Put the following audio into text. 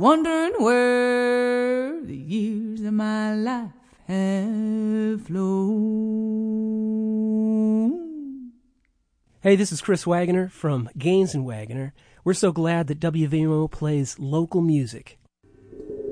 wondering where the years of my life have flown. Hey, this is Chris Wagoner from Gaines and Wagoner. We're so glad that WVMO plays local music.